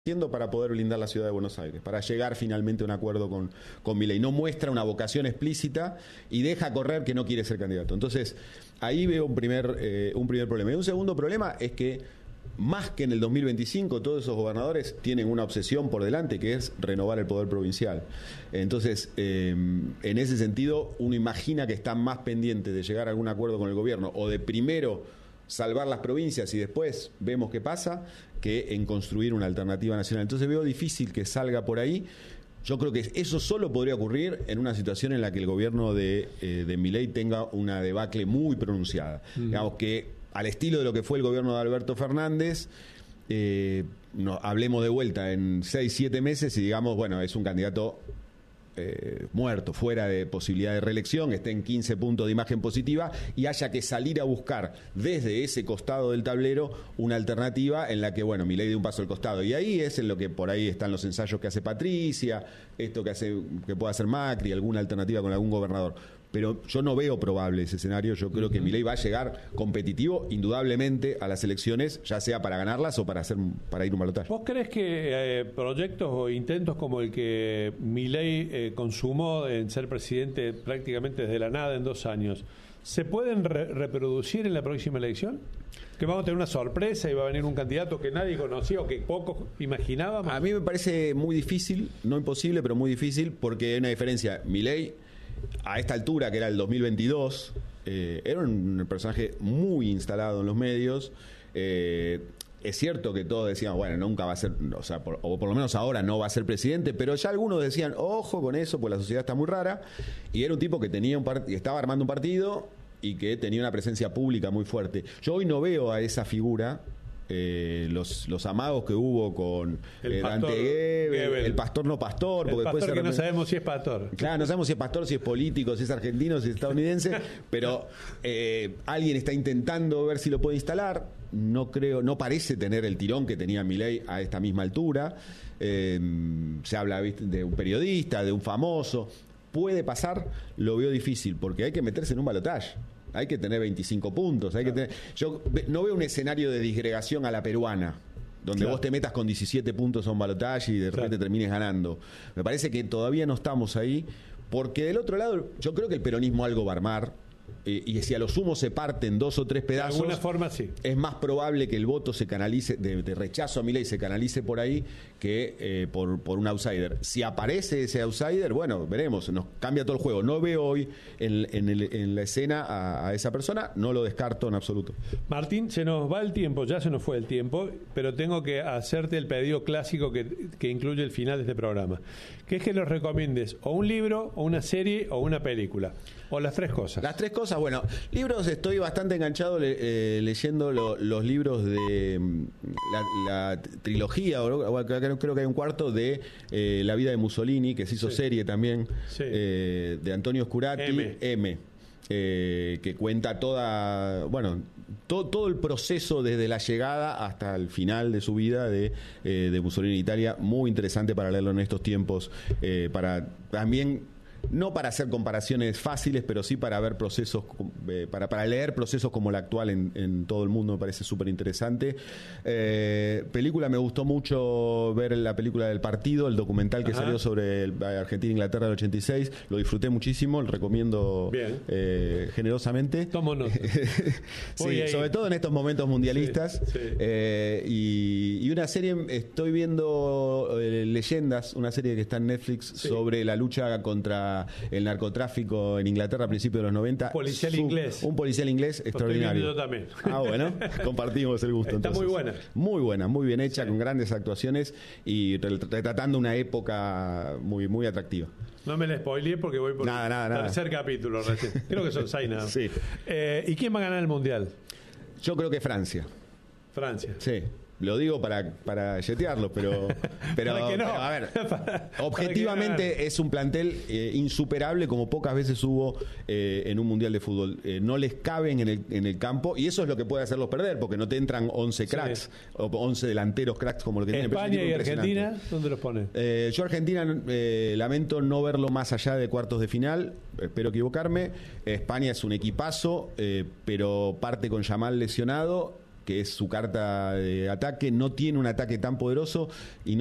haciendo para poder blindar la ciudad de Buenos Aires, para llegar finalmente a un acuerdo con Milei. No muestra una vocación explícita y deja correr que no quiere ser candidato. Entonces, ahí veo un primer problema. Y un segundo problema es que, más que en el 2025, todos esos gobernadores tienen una obsesión por delante, que es renovar el poder provincial. Entonces, en ese sentido, uno imagina que están más pendientes de llegar a algún acuerdo con el gobierno o de primero salvar las provincias y después vemos qué pasa, que en construir una alternativa nacional. Entonces veo difícil que salga por ahí. Yo creo que eso solo podría ocurrir en una situación en la que el gobierno de Milei tenga una debacle muy pronunciada. Digamos que al estilo de lo que fue el gobierno de Alberto Fernández, hablemos de vuelta en 6, 7 meses y digamos, bueno, es un candidato muerto, fuera de posibilidad de reelección, esté en 15 puntos de imagen positiva y haya que salir a buscar desde ese costado del tablero una alternativa en la que, bueno, Milei dé un paso al costado. Y ahí es en lo que por ahí están los ensayos que hace Patricia, esto que puede hacer Macri, alguna alternativa con algún gobernador. Pero yo no veo probable ese escenario. Yo creo que Milei va a llegar competitivo, indudablemente, a las elecciones, ya sea para ganarlas o para ir a un balotaje. ¿Vos crees que proyectos o intentos como el que Milei consumó en ser presidente prácticamente desde la nada en 2 años, se pueden reproducir en la próxima elección? ¿Que vamos a tener una sorpresa y va a venir un candidato que nadie conocía o que pocos imaginábamos? A mí me parece muy difícil, no imposible, pero muy difícil, porque hay una diferencia. Milei, a esta altura, que era el 2022, era un personaje muy instalado en los medios. Es cierto que todos decían, bueno, nunca va a ser, o sea, o por lo menos ahora no va a ser presidente, pero ya algunos decían, ojo con eso, pues la sociedad está muy rara. Y era un tipo que estaba armando un partido y que tenía una presencia pública muy fuerte. Yo hoy no veo a esa figura. Los amagos que hubo con Dante Gebel, el pastor no pastor, porque pastor después que no sabemos si es pastor. Claro, no sabemos si es pastor, si es político, si es argentino, si es estadounidense, pero alguien está intentando ver si lo puede instalar. No parece tener el tirón que tenía Milei a esta misma altura. Se habla, ¿viste?, de un periodista, de un famoso. Puede pasar, lo veo difícil, porque hay que meterse en un balotaje. Hay que tener 25 puntos. Yo no veo un escenario de disgregación a la peruana, donde vos te metas con 17 puntos a un balotaje y de repente termines ganando. Me parece que todavía no estamos ahí, porque del otro lado yo creo que el peronismo algo va a armar. Y si a lo sumo se parten 2 o 3 pedazos, de alguna forma sí, es más probable que el voto se canalice de rechazo a Milei, se canalice por ahí que por un outsider. Si aparece ese outsider, bueno, veremos, nos cambia todo el juego. No veo hoy en la escena a esa persona, no lo descarto en absoluto. Martín, se nos va el tiempo, ya se nos fue el tiempo, pero tengo que hacerte el pedido clásico que incluye el final de este programa, que es que nos recomiendes o un libro, o una serie, o una película, o las 3 cosas. Las 3 cosas, bueno, libros, estoy bastante enganchado leyendo los libros de la trilogía, o creo que hay un cuarto de La vida de Mussolini, que se hizo serie también, de Antonio Scurati, M. Que cuenta todo el proceso desde la llegada hasta el final de su vida de Mussolini en Italia. Muy interesante para leerlo en estos tiempos, para también, no para hacer comparaciones fáciles, pero sí para ver procesos, para leer procesos como el actual en todo el mundo. Me parece súper interesante. Película, me gustó mucho ver la película del partido, el documental que salió sobre Argentina-Inglaterra del 86. Lo disfruté muchísimo, lo recomiendo generosamente. Tomo nota. Sí, sobre todo en estos momentos mundialistas. Y una serie, estoy viendo Leyendas, una serie que está en Netflix sobre la lucha contra el narcotráfico en Inglaterra a principios de los 90. Policial inglés. Un policial inglés extraordinario. Yo también. Bueno, compartimos el gusto. Está entonces. Muy buena. Muy buena, muy bien hecha, con grandes actuaciones y retratando una época muy, muy atractiva. No me la spoileé porque voy por el tercer capítulo recién. Creo que son 6 nada. Sí. ¿Y quién va a ganar el Mundial? Yo creo que Francia. Francia. Sí. Lo digo para yetearlo, pero que no. A ver, objetivamente es un plantel insuperable, como pocas veces hubo en un mundial de fútbol. No les caben en el campo, y eso es lo que puede hacerlos perder, porque no te entran 11 cracks o 11 delanteros cracks como lo que tiene España y Argentina. ¿Dónde los pones? Yo Argentina lamento no verlo más allá de cuartos de final, espero equivocarme. España es un equipazo, pero parte con Yamal lesionado. que es su carta de ataque, no tiene un ataque tan poderoso y